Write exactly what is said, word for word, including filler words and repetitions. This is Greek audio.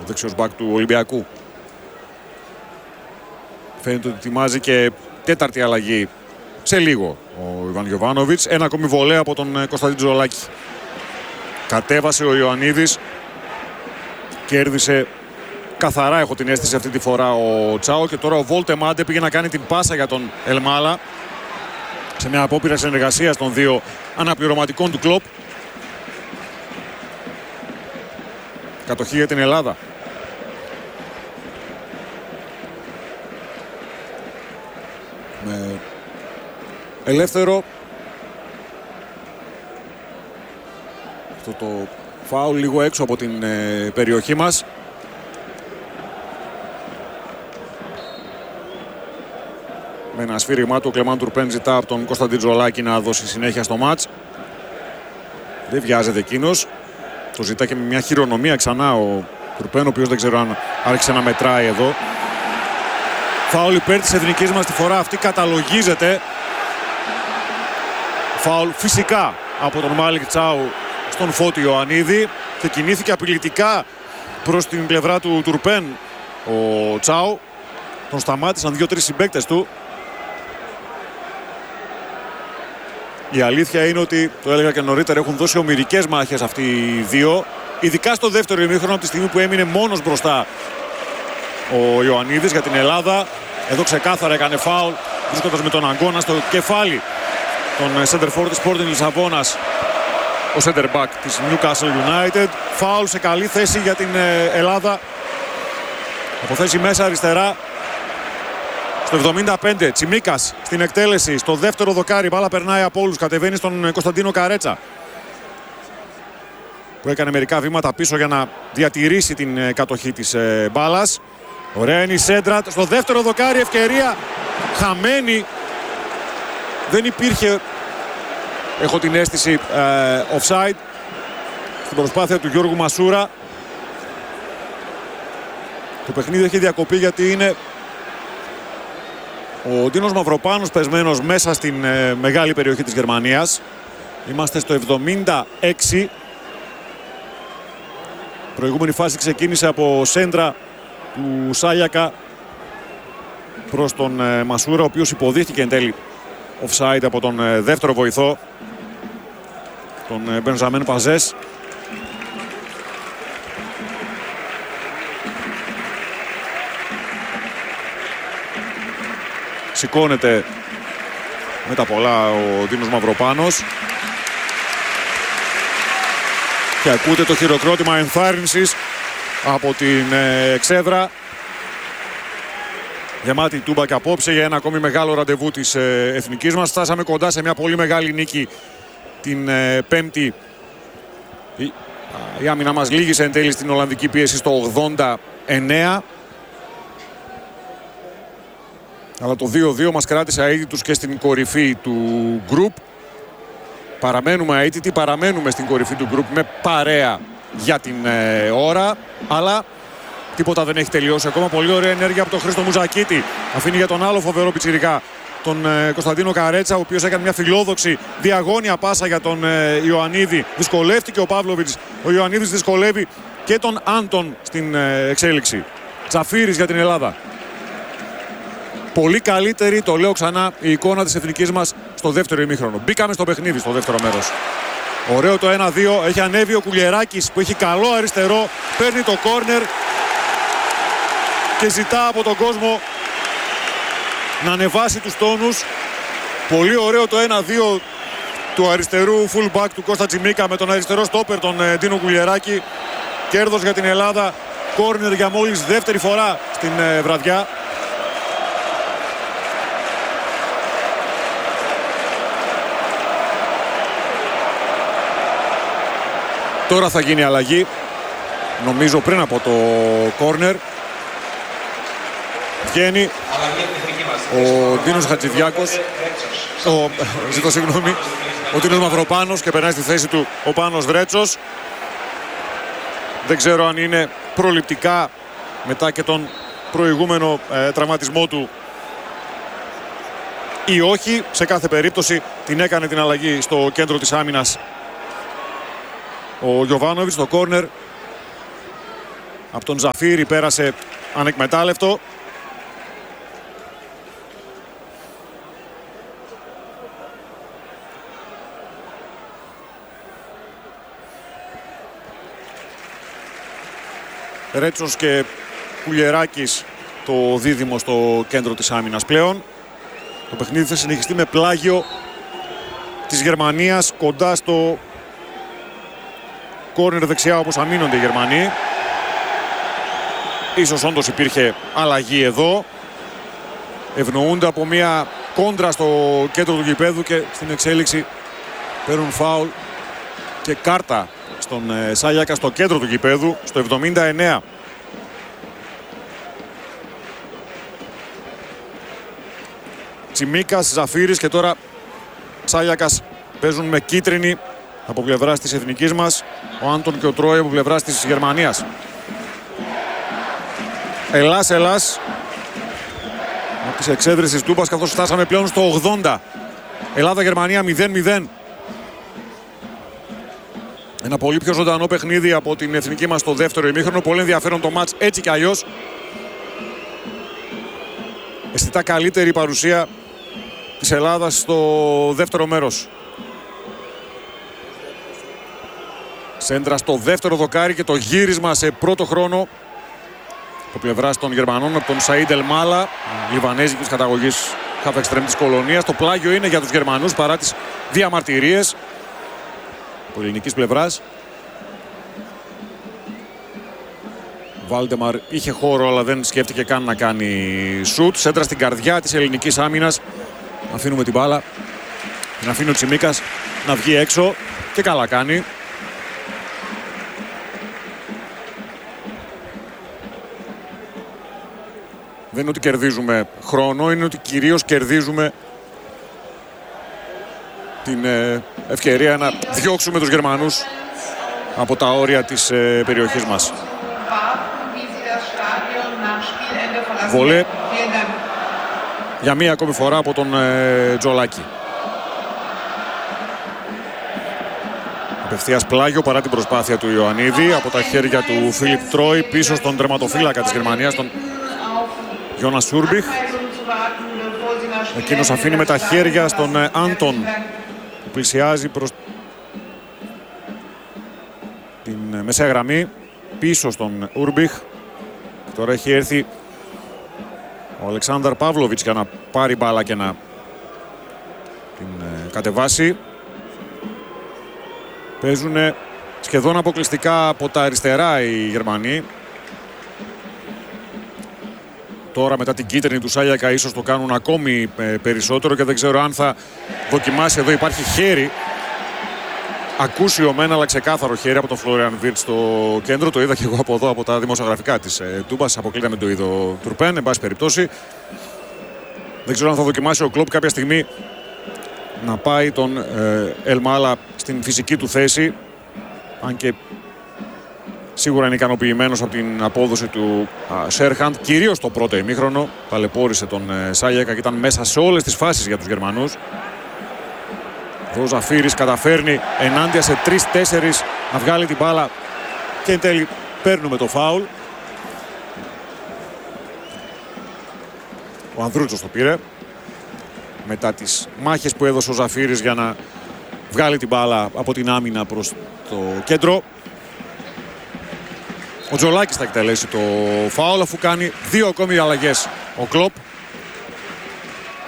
δεξιός μπακ του Ολυμπιακού. Φαίνεται ότι ετοιμάζει και τέταρτη αλλαγή σε λίγο ο Ιβάν Γιοβάνοβιτς. Ένα ακόμη βολέα από τον Κωνσταντίν Τζολάκη. Κατέβασε ο Ιωαννίδης. Κέρδισε καθαρά, έχω την αίσθηση, αυτή τη φορά ο Τσάο. Και τώρα ο Βόλτε Μάντε πήγε να κάνει την πάσα για τον Ελμάλα σε μια απόπειρα συνεργασίας των δύο αναπληρωματικών του Κλοπ. Κατοχή για την Ελλάδα. Με ελεύθερο. Αυτό το φάουλ λίγο έξω από την ε, περιοχή μας. Με ένα σφύριγμά του ο Κλεμάν Τουρπέν ζητά από τον Κωνσταντίν Τζολάκη να δώσει συνέχεια στο μάτς. Δεν βιάζεται εκείνος. Το ζητά και με μια χειρονομία ξανά ο Τουρπέν, ο οποίος δεν ξέρω αν άρχισε να μετράει εδώ. Φάουλ υπέρ της εθνικής μας, τη φορά αυτή καταλογίζεται. Φάουλ φυσικά από τον Μάλικ Τσάου στον Φώτη Ιωαννίδη και κινήθηκε απειλητικά προς την πλευρά του Τουρπέν ο Τσάου. Τον σταμάτησαν δύο-τρεις συμπαίκτες του. Η αλήθεια είναι ότι, το έλεγα και νωρίτερα, έχουν δώσει ομηρικές μάχες αυτοί οι δύο. Ειδικά στο δεύτερο ημίχρονο, από τη στιγμή που έμεινε μόνος μπροστά ο Ιωαννίδης για την Ελλάδα. Εδώ ξεκάθαρα έκανε φάουλ, βρίσκοντας με τον αγκώνα στο κεφάλι τον center for της Sporting Λισαβόνας, ο center back της Newcastle United. Φάουλ σε καλή θέση για την Ελλάδα. Από θέση μέσα αριστερά. Στο εβδομήντα πέντε Τσιμίκας στην εκτέλεση, στο δεύτερο δοκάρι, μπάλα περνάει από όλους, κατεβαίνει στον Κωνσταντίνο Καρέτσα, που έκανε μερικά βήματα πίσω για να διατηρήσει την κατοχή της μπάλας. Ωραία είναι η σέντρα, στο δεύτερο δοκάρι, ευκαιρία χαμένη. Δεν υπήρχε, έχω την αίσθηση, ε, offside στην προσπάθεια του Γιώργου Μασούρα. Το παιχνίδι έχει διακοπεί γιατί είναι ο Ντίνος Μαυροπάνος πεσμένος μέσα στην ε, μεγάλη περιοχή της Γερμανίας. Είμαστε στο εβδομήντα έξι. Προηγούμενη φάση ξεκίνησε από σέντρα του Σάλιακα προς τον ε, Μασούρα, ο οποίος υποδείχθηκε εν τέλει offside από τον ε, δεύτερο βοηθό, τον ε, Μπενζαμέν Παζές. Σηκώνεται με τα πολλά ο Ντίνος Μαυροπάνος και ακούτε το χειροκρότημα ενθάρρυνσης από την ε, εξέδρα. Γεμάτη τούμπα και απόψε για ένα ακόμη μεγάλο ραντεβού της ε, εθνικής μας. Φτάσαμε κοντά σε μια πολύ μεγάλη νίκη την ε, Πέμπτη. Η, η άμυνα μας λύγησε εν τέλει στην Ολλανδική πίεση στο ογδόντα εννέα. Αλλά το δύο δύο μας κράτησε αίτητους και στην κορυφή του γκρουπ. Παραμένουμε αίτητοι, παραμένουμε στην κορυφή του γκρουπ με παρέα για την ε, ώρα. Αλλά τίποτα δεν έχει τελειώσει ακόμα. Πολύ ωραία ενέργεια από τον Χρήστο Μουζακίτη. Αφήνει για τον άλλο φοβερό πιτσιρικά, τον ε, Κωνσταντίνο Καρέτσα, ο οποίος έκανε μια φιλόδοξη διαγώνια πάσα για τον ε, Ιωαννίδη. Δυσκολεύτηκε ο Παύλοβιτς. Ο Ιωαννίδης δυσκολεύει και τον Άντον στην ε, εξέλιξη. Τσαφίρης για την Ελλάδα. Πολύ καλύτερη, το λέω ξανά, η εικόνα της εθνικής μας στο δεύτερο ημίχρονο. Μπήκαμε στο παιχνίδι στο δεύτερο μέρος. Ωραίο το ένα δύο. Έχει ανέβει ο Κουλιεράκης που έχει καλό αριστερό. Παίρνει το κόρνερ και ζητά από τον κόσμο να ανεβάσει τους τόνους. Πολύ ωραίο το ένα δύο του αριστερού fullback του Κώστα Τσιμίκα με τον αριστερό στόπερ τον Ντίνο Κουλιεράκη. Κέρδος για την Ελλάδα. Κόρνερ για μόλις δεύτερη φορά στην βραδιά. Τώρα θα γίνει αλλαγή, νομίζω πριν από το κόρνερ. Βγαίνει ο Ντίνος Χατζηδιάκος, ο, ζητώ συγγνώμη, ο Ντίνος Μαυροπάνος και περνάει στη θέση του ο Πάνος Βρέτσος. Δεν ξέρω αν είναι προληπτικά μετά και τον προηγούμενο ε, τραυματισμό του ή όχι. Σε κάθε περίπτωση την έκανε την αλλαγή στο κέντρο της άμυνας ο Γιοβάνοβιτς. Το κόρνερ Από τον Ζαφύρη πέρασε ανεκμετάλλευτο. Ρέτσος και Κουλιεράκης το δίδυμο στο κέντρο της άμυνας πλέον. Το παιχνίδι θα συνεχιστεί με πλάγιο της Γερμανίας κοντά στο κόρνερ δεξιά, όπως αμήνονται οι Γερμανοί. Ίσως όντως υπήρχε αλλαγή εδώ. Ευνοούνται από μια κόντρα στο κέντρο του γηπέδου και στην εξέλιξη παίρνουν φάουλ και κάρτα στον ε, Σάγιακα στο κέντρο του γηπέδου στο εβδομήντα εννέα. Τσιμίκας, Ζαφύρης και τώρα Σάγιακας παίζουν με κίτρινη από πλευράς της εθνικής μας. Ο Άντων και ο Τρόι από πλευράς της Γερμανίας. Ελλάς, Ελλάς από τις εξέδρες της Τούμπας, καθώς φτάσαμε πλέον στο ογδόντα. Ελλάδα-Γερμανία μηδέν μηδέν. Ένα πολύ πιο ζωντανό παιχνίδι από την εθνική μας στο δεύτερο ημίχρονο. Πολύ ενδιαφέρον το μάτς έτσι κι αλλιώς. Αισθητά καλύτερη παρουσία της Ελλάδας στο δεύτερο μέρος. Σέντρα στο δεύτερο δοκάρι και το γύρισμα σε πρώτο χρόνο από πλευράς των Γερμανών από τον Σαΐντ Ελμάλα, λιβανέζικης καταγωγής half extreme της Κολονίας. Το πλάγιο είναι για τους Γερμανούς παρά τις διαμαρτυρίες από ελληνικής πλευράς. Βάλτεμαρ είχε χώρο αλλά δεν σκέφτηκε καν να κάνει σουτ. Σέντρα στην καρδιά της ελληνικής άμυνας. Αφήνουμε την μπάλα. Την αφήνει ο Τσιμίκας να βγει έξω και καλά κάνει. Δεν είναι ότι κερδίζουμε χρόνο, είναι ότι κυρίως κερδίζουμε την ευκαιρία να διώξουμε τους Γερμανούς από τα όρια της περιοχής μας. Βολέ για μία ακόμη φορά από τον Τζολάκη. Απευθείας πλάγιο παρά την προσπάθεια του Ιωαννίδη από τα χέρια του Φίλιπ Τρόι πίσω στον τερματοφύλακα της Γερμανίας, τον Γιώνας Ούρμπιχ. Εκείνος αφήνει με τα χέρια στον Άντων που πλησιάζει προς την μεσαία γραμμή πίσω στον Ούρμπιχ. Τώρα έχει έρθει ο Αλεξάνδρ Παύλοβιτς για να πάρει μπάλα και να την κατεβάσει. Παίζουν σχεδόν αποκλειστικά από τα αριστερά οι Γερμανοί. Τώρα μετά την κίτρινη του Σάγιακα ίσως το κάνουν ακόμη περισσότερο και δεν ξέρω αν θα δοκιμάσει. Εδώ υπάρχει χέρι. Ακούσιο μένα αλλά ξεκάθαρο χέρι από τον Φλόριαν Βίρτς στο κέντρο. Το είδα και εγώ από εδώ από τα δημοσιογραφικά της ε, Τούμπας. Αποκλείται με το είδο Τουρπέν, εν πάση περιπτώσει. Δεν ξέρω αν θα δοκιμάσει ο Κλόπ κάποια στιγμή να πάει τον ε, Ελμάλα στην φυσική του θέση. Αν και σίγουρα είναι ικανοποιημένος από την απόδοση του α, Σέρχαντ. Κυρίως το πρώτο ημίχρονο. Ταλαιπώρησε τον ε, Σάγιακα και ήταν μέσα σε όλες τις φάσεις για τους Γερμανούς. Ο Ζαφύρης καταφέρνει ενάντια σε τρεις τέσσερις να βγάλει την μπάλα και εν τέλει παίρνουμε το φάουλ. Ο Ανδρούτσος το πήρε μετά τις μάχες που έδωσε ο Ζαφύρης για να βγάλει την μπάλα από την άμυνα προς το κέντρο. Ο Τζολάκης θα εκτελέσει το φάουλ αφού κάνει δύο ακόμη αλλαγές ο Κλόπ.